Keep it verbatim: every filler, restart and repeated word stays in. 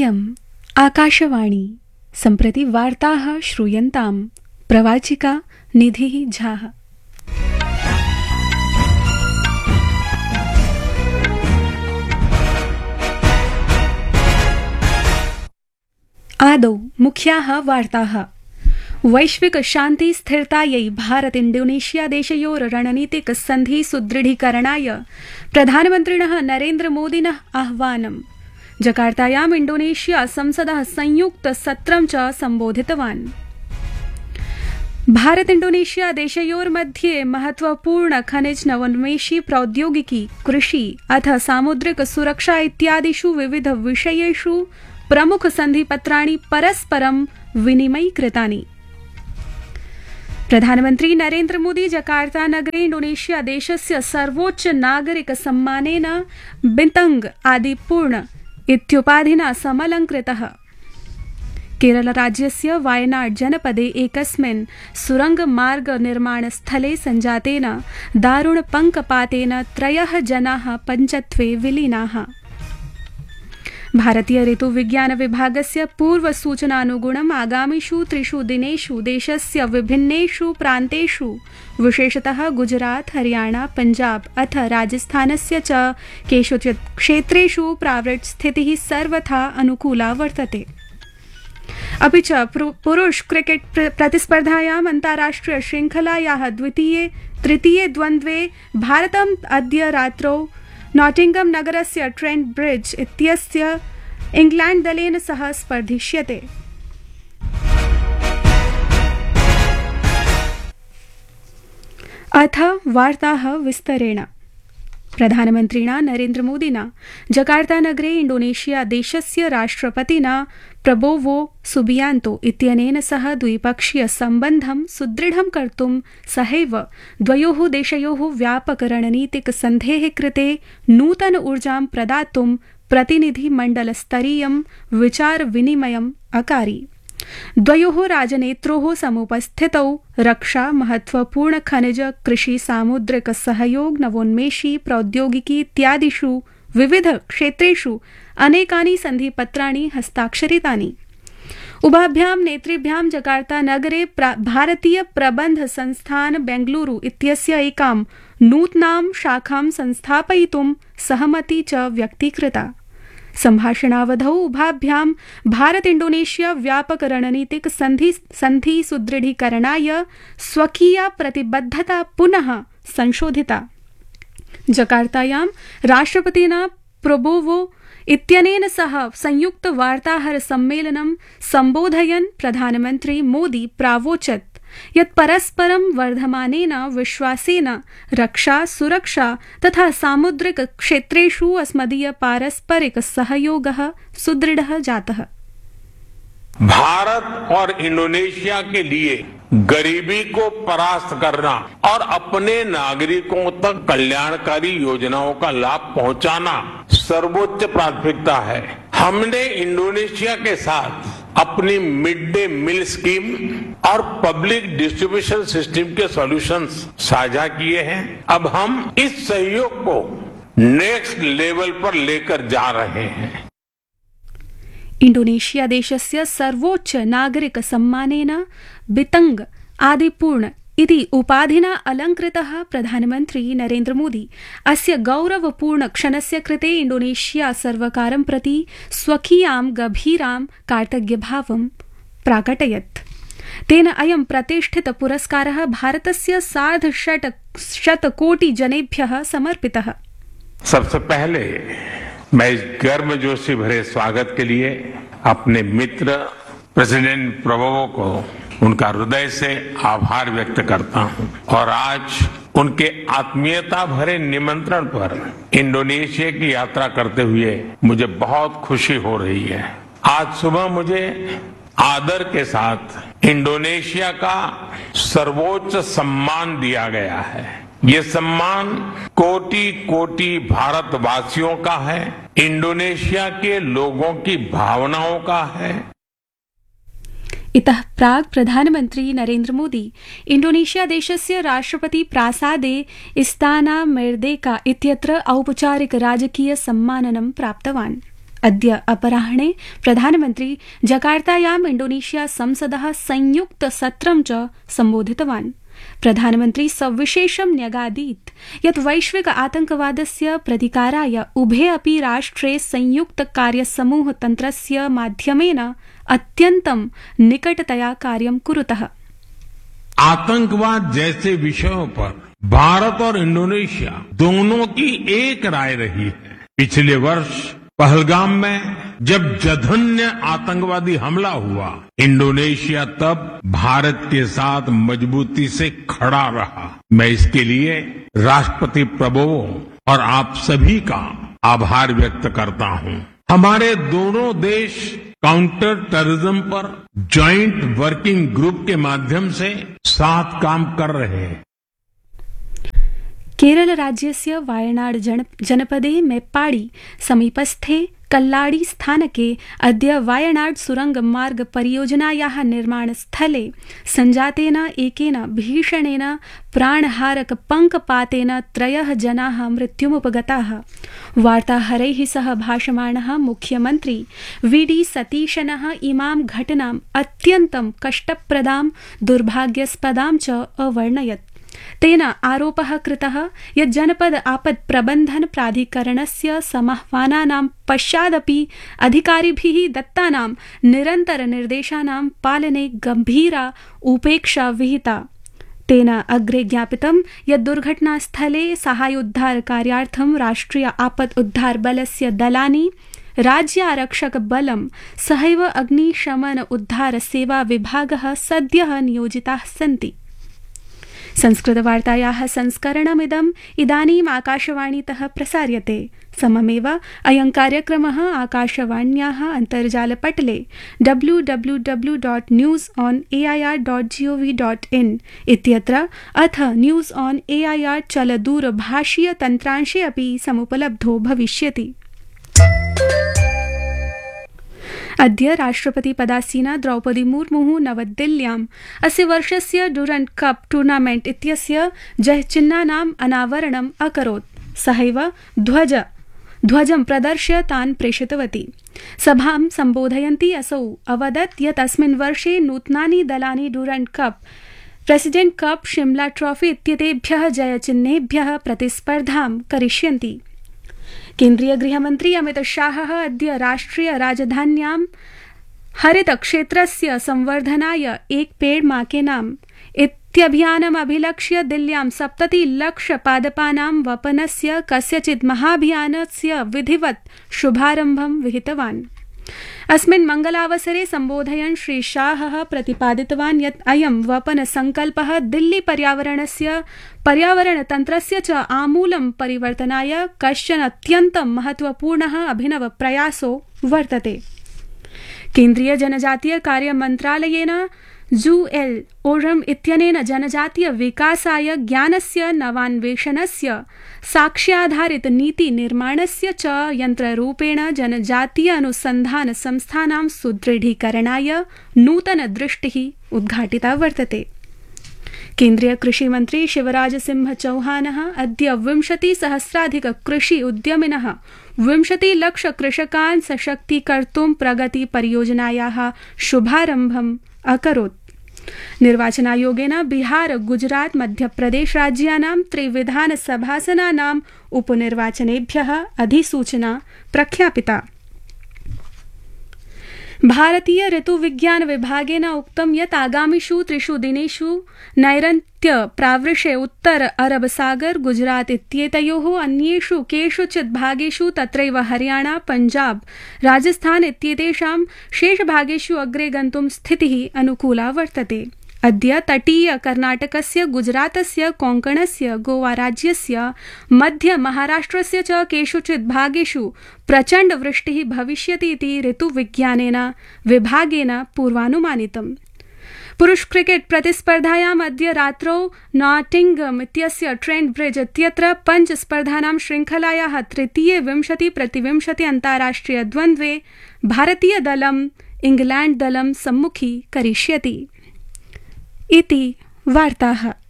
इयम् आकाशवाणी सम्प्रति वार्ताः श्रूयन्ताम् प्रवाचिका निधिः झाः। आदौ मुख्याः वार्ताः। वैश्विक शान्ति स्थिरतायै भारत इंडोनेशिया देशयोर रणनीतिक सन्धि सुदृढीकरणाय प्रधानमन्त्रिणः नरेन्द्र मोदिनः आह्वानम्। जकार्तायाम् इंडोनेशिया संसदः संयुक्त सत्रं च सम्बोधितवान्। भारत इंडोनेशिया देशयोर्मध्ये महत्वपूर्ण खनिज नवोन्मेषी प्रौद्योगिकी कृषि अथ सामुद्रिक सुरक्षा इत्यादिषु विविध विषयेषु प्रमुख सन्धिपत्राणि परस्परं विनिमयीकृतानि। प्रधानमन्त्री नरेन्द्र मोदी जकार्ता नगरे इंडोनेशिया देशस्य सर्वोच्च नागरिक सम्मानेन बिन्तंग आदिपूर्ण इत्युपाधिना समलङ्कृतः। केरलराज्यस्य वायनाड जनपदे एकस्मिन् सुरङ्गमार्ग निर्माणस्थले सञ्जातेन दारुणपङ्कपातेन त्रयः जनाः पञ्चत्वे विलीनाः। भारतीय ऋतुविज्ञान विभागस्य पूर्वसूचनानुगुणम् आगामिषु त्रिषु दिनेषु देशस्य विभिन्नेषु प्रान्तेषु विशेषतः गुजरात, हरियाणा, पञ्जाब अथ राजस्थानस्य च केषुचित् क्षेत्रेषु प्रावृट् स्थितिः सर्वथा अनुकूला वर्तते। अपि च पुरुष क्रिकेट प्रतिस्पर्धायाम् अन्ताराष्ट्रिय श्रृंखलायाः द्वितीये तृतीये द्वन्द्वे भारतम् अद्य रात्रौ नॉटिंगम नगरस्य ट्रेंट ब्रिड्ज इत्यस्य इंग्लैंड दलेन सह स्पर्धिष्यते। अथ वार्ताः विस्तरेण। प्रधानमन्त्रिणा नरेन्द्र मोदिना जकार्ता नगरे इंडोनेशिया देशस्य राष्ट्रपतिना प्रबोवो सुबियांतो इत्यनेन सह द्विपक्षीय सम्बन्धं सुदृढं कर्तुं सहैव द्वयोः देशयोः व्यापक रणनीतिक सन्धेः कृते नूतन ऊर्जां प्रदातुं प्रतिनिधिमण्डलस्तरीयं विचार विनिमयम् अकारि। द्वयोः राजनेत्रोः समुपस्थितौ रक्षा, महत्वपूर्ण खनिज, कृषि, सामुद्रिक सहयोग, नवोन्मेषी प्रौद्योगिकी इत्यादिषु विविध क्षेत्रेषु अनेकानि सन्धिपत्राणि हस्ताक्षरितानि। उभाभ्यां नेतृभ्यां जकार्ता नगरे भारतीय प्रबन्ध संस्थान बेंगलुरु इत्यस्य एकां नूतनां शाखां संस्थापयितुं सहमति च व्यक्तीकृता। सम्भाषणावधौ उभाभ्यां भारत इंडोनेशिया व्यापक रणनीतिक सन्धि सन्धि सुदृढीकरणाय स्वकीया प्रतिबद्धता पुनः संशोधिता। जकार्तायां राष्ट्रपतिना प्रबोवो इत्यनेन सह संयुक्त वार्ताहर सम्मेलनं सम्बोधयन् प्रधानमन्त्री मोदी प्रावोचत् यत् परस्परं वर्धमानेन विश्वासेन रक्षा, सुरक्षा तथा सामुद्रिक क्षेत्रेषु अस्मदीय पारस्परिक सहयोगः सुदृढ़ः जातः। भारत और इंडोनेशिया के लिए गरीबी को परास्त करना और अपने नागरिकों तक कल्याणकारी योजनाओं का लाभ पहुंचाना सर्वोच्च प्राथमिकता है। हमने इंडोनेशिया के साथ अपनी मिड डे मील स्कीम और पब्लिक डिस्ट्रीब्यूशन सिस्टम के सॉल्यूशंस साझा किए हैं। अब हम इस सहयोग को नेक्स्ट लेवल पर लेकर जा रहे हैं। इंडोनेशिया देशस्य सर्वोच्च नागरिक सम्मानेन बितंग आदिपूर्ण इति उपाधिना अलङ्कृतः प्रधानमन्त्री नरेन्द्र मोदी अस्य गौरवपूर्ण क्षणस्य कृते इंडोनेशिया सर्वकारं प्रति स्वकीयां गभीरां कार्तज्ञभावं प्राकटयत्। तेन अयं प्रतिष्ठित पुरस्कारः भारतस्य सार्ध षट् शतकोटि जनेभ्यः समर्पितः। सबसे पहले मैं इस गर्मजोशी भरे स्वागत के लिए अपने मित्र प्रेसिडेंट प्रबोवो को उनका हृदय से आभार व्यक्त करता हूं और आज उनके आत्मीयता भरे निमंत्रण पर इंडोनेशिया की यात्रा करते हुए मुझे बहुत खुशी हो रही है। आज सुबह मुझे आदर के साथ इंडोनेशिया का सर्वोच्च सम्मान दिया गया है। ये सम्मान कोटि कोटि भारतवासियों का है, इंडोनेशिया के लोगों की भावनाओं का है। इतः प्राक् प्रधानमन्त्री नरेन्द्र मोदी इंडोनेशिया देशस्य राष्ट्रपति प्रासादे इस्ताना मेर्देका इत्यत्र औपचारिक राजकीय सम्माननं प्राप्तवान्। अद्य अपराह्णे प्रधानमन्त्री जकार्तायाम् इण्डोनेशिया संसदः संयुक्त सत्रं च सम्बोधितवान्। प्रधानमन्त्री सविशेषं न्यगादीत् यत् वैश्विक आतंकवादस्य प्रतिकाराय उभे अपि राष्ट्रे संयुक्त कार्यसमूह तन्त्रस्य माध्यमेन अत्यन्तं निकटतया कार्यं कुरुतः। आतंकवाद जैसे विषयों पर भारत और इंडोनेशिया दोनों की एक राय रही है। पिछले वर्ष पहलगाम में जब जघन्य आतंकवादी हमला हुआ, इंडोनेशिया तब भारत के साथ मजबूती से खड़ा रहा। मैं इसके लिए राष्ट्रपति प्रभुवो और आप सभी का आभार व्यक्त करता हूं। हमारे दोनों देश काउंटर टेररिज्म पर जॉइंट वर्किंग ग्रुप के माध्यम से साथ काम कर रहे हैं। केरल राज्यस्य वायनाड जनपदे मेप्पाडी समीपस्थे कल्लाडी स्थानके अद्य वायनाड सुरंग मार्ग परियोजनायाः निर्माणस्थले सञ्जातेन एकेन भीषणेन प्राणहारक पङ्कपातेन त्रयः जनाः मृत्युमुपगताः। वार्ताहरैः सह भाषमाणः मुख्यमन्त्री वी डी सतीशनः इमां घटनाम् अत्यन्तं कष्टप्रदां दुर्भाग्यस्पदां च अवर्णयत्। तेन आरोपः कृतः यत् जनपद आपत् प्रबन्धन प्राधिकरणस्य समाह्वानानां पश्चादपि अधिकारिभिः दत्तानां निरन्तर निर्देशानां पालने गम्भीरा उपेक्षा विहिता। तेन अग्रे ज्ञापितं यत् दुर्घटनास्थले साहाय्योद्धार कार्यार्थं राष्ट्रिय आपत् उद्धार बलस्य दलानि, राज्यारक्षक बलं सहैव अग्निशमन उद्धार सेवा विभागः सद्यः नियोजिताः सन्ति। संस्कृतवार्तायाः संस्करणमिदम् इदानीम् आकाशवाणीतः प्रसार्यते। सममेव अयं कार्यक्रमः आकाशवाण्याः अन्तर्जालपटले W W W dot news on A I R dot G O V dot in इत्यत्र अथ news on A I R चलदूरभाषीय तन्त्रांशे अपि समुपलब्धो भविष्यति। अद्य राष्ट्रपति पदासीना द्रौपदी मुर्मुः नवदिल्ल्याम् अस्य वर्षस्य डुरण्ड् कप टूर्नामेंट इत्यस्य जयचिह्नानाम् अनावरणम् अकरोत्। सहैव ध्वज ध्वजं प्रदर्श्य तान् प्रेषितवती। सभां सम्बोधयन्ती असौ अवदत् यत् अस्मिन् वर्षे नूतनानि दलानि डुरण्ड् cup, president cup, Shimla trophy इत्येतेभ्यः जयचिह्नेभ्यः प्रतिस्पर्धां करिष्यन्ति। केन्द्रीय गृहमन्त्री अमित शाहः अद्य राष्ट्रिय राजधान्यां हरित क्षेत्रस्य संवर्धनाय एक पेड़ मा के नाम इत्यभियानम् अभिलक्ष्य दिल्ल्यां सप्तति लक्ष पादपानां वपनस्य कस्यचित् महाभियानस्य विधिवत् शुभारम्भं विहितवान्। अस्मिन् मंगलावसरे सम्बोधयन् श्री शाहः प्रतिपादितवान् यत् अयं वपन संकल्पः दिल्ली पर्यावरणस्य पर्यावरणतन्त्रस्य च आमूलं परिवर्तनाय कश्चन अत्यन्तं महत्वपूर्णः अभिनव प्रयासो वर्तते। केन्द्रीय जनजातीय कार्य मन्त्रालयेन जू एल ओरम इत्यनेन जनजातीय विकासाय ज्ञानस्य नवान्वेषणस्य साक्ष्याधारित नीति निर्माणस्य च यन्त्ररूपेण जनजातीय अनुसन्धान संस्थानां सुदृढीकरणाय नूतन दृष्टिः उद्घाटिता वर्तते। केन्द्रीय कृषि मंत्री शिवराज सिंह चौहानः अद्य विंशति सहस्राधिक कृषि उद्यमिनः विंशति लक्ष कृषकान् सशक्तीकर्तुं प्रगति परियोजनायाः शुभारम्भम् अकरोत्। निर्वाचनायोगेन बिहार, गुजरात, मध्यप्रदेश राज्यानां त्रिविधानसभासनानाम् उपनिर्वाचनेभ्यः अधिसूचना प्रख्यापिता। भारतीय ऋतुविज्ञान विभागेन उक्तं यत् आगामिषु त्रिषु दिनेषु नैऋत्य प्रावृष्ये उत्तर अरब सागर, गुजरात इत्येतयोः अन्येषु केषुचित् भागेषु तत्रैव हरियाणा, पंजाब, राजस्थान इत्येतेषां शेषभागेषु अग्रे गन्तुं स्थितिः अनुकूला वर्तते। अद्य तटीय कर्नाटकस्य, गुजरातस्य, कोंकणस्य, गोवा राज्यस्य, मध्य महाराष्ट्रस्य च केषुचित् भागेषु प्रचण्ड वृष्टिः भविष्यति इति ऋतुविज्ञानेन विभागेन पूर्वानुमानितम्। पुरुष क्रिकेट प्रतिस्पर्धायाम् अद्य रात्रौ नॉटिंगम इत्यस्य ट्रेंट ब्रिज इत्यत्र पंच स्पर्धानां श्रृंखलायाः तृतीये विंशति प्रतिविंशति अन्ताराष्ट्रिय द्वन्द्वे भारतीय दलम् इंग्लैंड दलं सम्मुखी करिष्यति। इति वार्ताः।